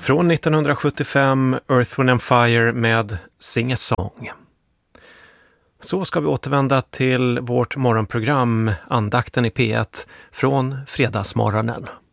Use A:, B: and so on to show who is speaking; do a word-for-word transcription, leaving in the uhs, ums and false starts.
A: Från nittonhundrasjuttiofem, Earth, Wind and Fire med Sing a Song. Så ska vi återvända till vårt morgonprogram Andakten i P ett från fredagsmorgonen.